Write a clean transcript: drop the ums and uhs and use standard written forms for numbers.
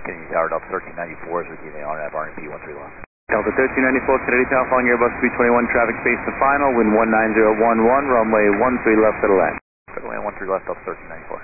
Kennedy Tower, Delta 1394 is with you, they are at RMP 13 left. Delta 1394, Kennedy Tower, following Airbus 321, traffic space to final, wind 19011, runway 13 left to the left. Runway 13 left, Delta 1394.